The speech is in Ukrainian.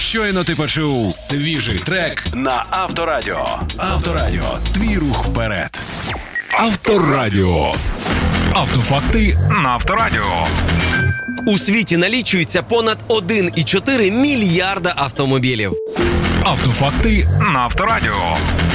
Щойно ти почув свіжий трек на Авторадіо. Авторадіо. Твій рух вперед. Авторадіо. Автофакти на Авторадіо. У світі налічується понад 1,4 мільярда автомобілів. Автофакти на Авторадіо.